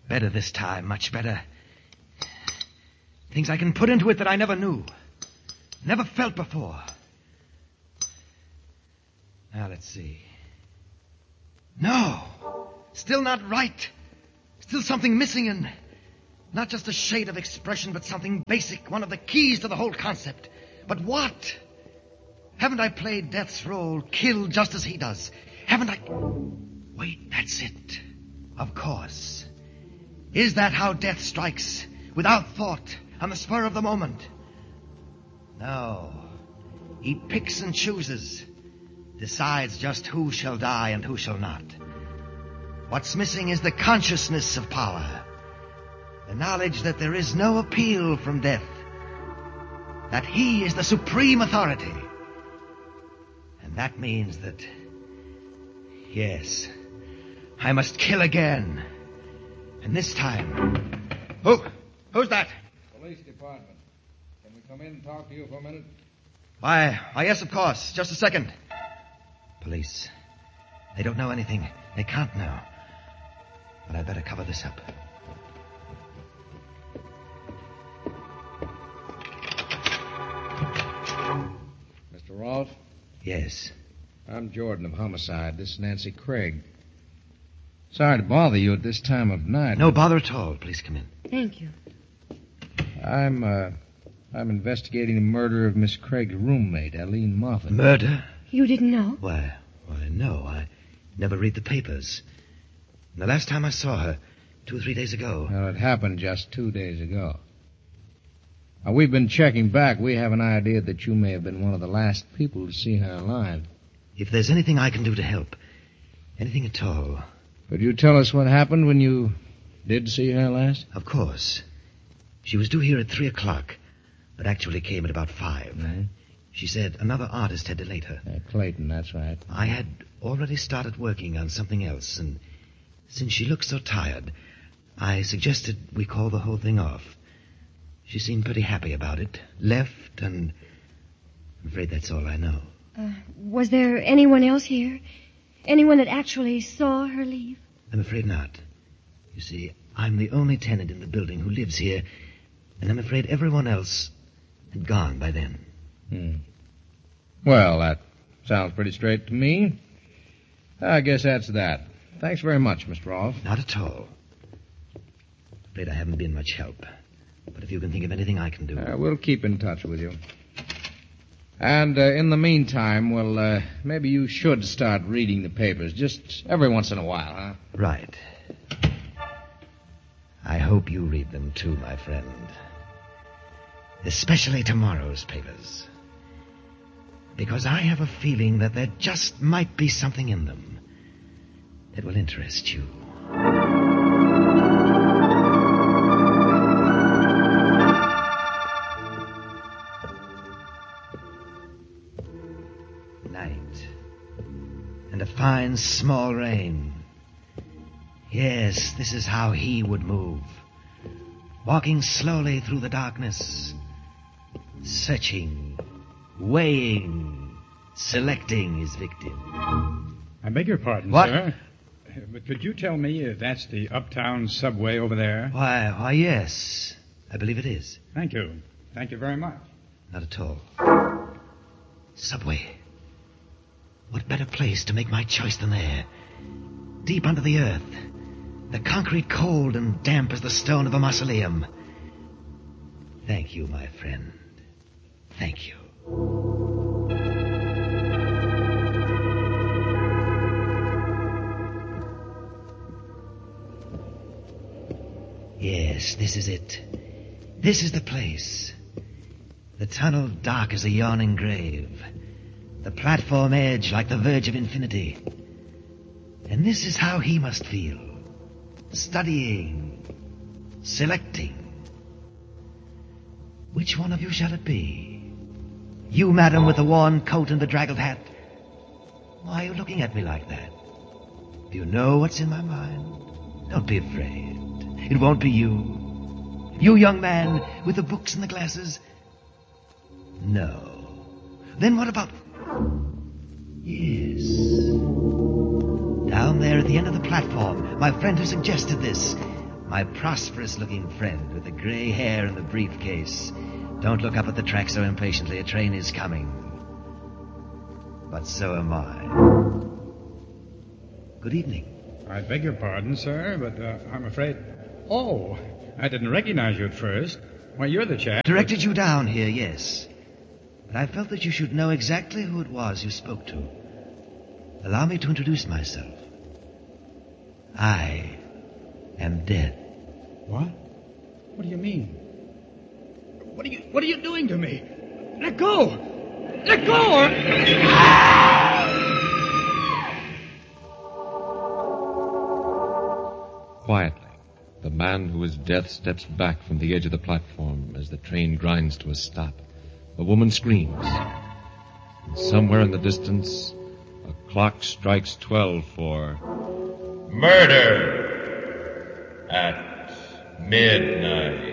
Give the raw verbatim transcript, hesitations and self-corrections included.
Better this time, much better. Things I can put into it that I never knew. Never felt before. Now, let's see. No! Still not right. Still something missing, and not just a shade of expression, but something basic, one of the keys to the whole concept. But what? Haven't I played Death's role, killed just as he does? Haven't I... Wait, that's it. Of course. Is that how Death strikes? Without thought, on the spur of the moment? No. He picks and chooses. Decides just who shall die and who shall not. What's missing is the consciousness of power. The knowledge that there is no appeal from death. That he is the supreme authority. And that means that... Yes, I must kill again. And this time... Who? Who's that? Police department. Can we come in and talk to you for a minute? Why, why, yes, of course. Just a second. Police. They don't know anything. They can't know. But I'd better cover this up. Mister Rolfe? Yes. I'm Jordan of Homicide. This is Nancy Craig. Sorry to bother you at this time of night. No bother at all. Please come in. Thank you. I'm, uh, I'm investigating the murder of Miss Craig's roommate, Eileen Moffat. Murder? You didn't know? Why, why, no. I never read the papers. And the last time I saw her, two or three days ago... Well, it happened just two days ago. Now, we've been checking back. We have an idea that you may have been one of the last people to see her alive. If there's anything I can do to help, anything at all... Could you tell us what happened when you did see her last? Of course. She was due here at three o'clock, but actually came at about five. Mm-hmm. She said another artist had delayed her. Uh, Clayton, that's right. I had already started working on something else, and since she looked so tired, I suggested we call the whole thing off. She seemed pretty happy about it. Left, and I'm afraid that's all I know. Uh, was there anyone else here? Anyone that actually saw her leave? I'm afraid not. You see, I'm the only tenant in the building who lives here, and I'm afraid everyone else had gone by then. Hmm. Well, that sounds pretty straight to me. I guess that's that. Thanks very much, Mister Rolfe. Not at all. Afraid I haven't been much help. But if you can think of anything I can do... Uh, we'll keep in touch with you. And uh, in the meantime, well, uh, maybe you should start reading the papers, just every once in a while, huh? Right. I hope you read them too, my friend. Especially tomorrow's papers. Because I have a feeling that there just might be something in them that will interest you. Night. And a fine small rain. Yes, this is how he would move. Walking slowly through the darkness. Searching, weighing, selecting his victim. I beg your pardon, What? sir. Uh, But could you tell me if that's the uptown subway over there? Why, why, yes. I believe it is. Thank you. Thank you very much. Not at all. Subway. What better place to make my choice than there? Deep under the earth. The concrete cold and damp as the stone of a mausoleum. Thank you, my friend. Thank you. Yes, this is it. This is the place. The tunnel dark as a yawning grave. The platform edge like the verge of infinity. And this is how he must feel. Studying. Selecting. Which one of you shall it be? You, madam, with the worn coat and bedraggled hat. Why are you looking at me like that? Do you know what's in my mind? Don't be afraid. It won't be you. You, young man, with the books and the glasses. No. Then what about... Yes. Down there at the end of the platform, my friend who suggested this. My prosperous-looking friend with the gray hair and the briefcase. Don't look up at the track so impatiently. A train is coming. But so am I. Good evening. I beg your pardon, sir, but uh, I'm afraid... Oh, I didn't recognize you at first. Why, you're the chap... Directed you down here, yes. But I felt that you should know exactly who it was you spoke to. Allow me to introduce myself. I am dead. What? What do you mean? What are you, what are you doing to me? Let go! Let go! Quietly, the man who is death steps back from the edge of the platform as the train grinds to a stop. A woman screams. And somewhere in the distance, a clock strikes twelve for... Murder at midnight.